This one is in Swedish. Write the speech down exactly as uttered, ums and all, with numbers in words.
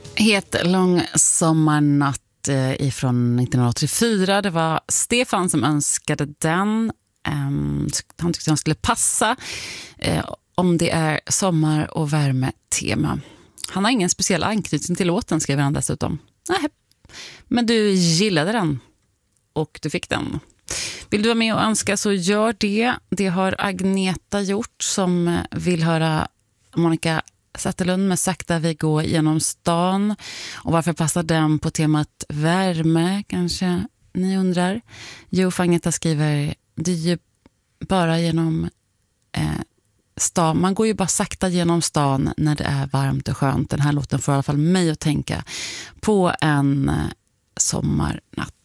Het lång sommarnatt ifrån nittonhundraåttiofyra. Det var Stefan som önskade den. Han tyckte den skulle passa om det är sommar- och värmetema. Han har ingen speciell anknytning till låten, skrev han dessutom. Nej, men du gillade den och du fick den. Vill du vara med och önska så gör det. Det har Agneta gjort som vill höra Monica Zetterlund med Sakta vi går genom stan. Och varför passar den på temat värme, kanske ni undrar? Jo, Agneta skriver, det är ju bara genom eh, stan. Man går ju bara sakta genom stan när det är varmt och skönt. Den här låten får i alla fall mig att tänka på en eh, sommarnatt.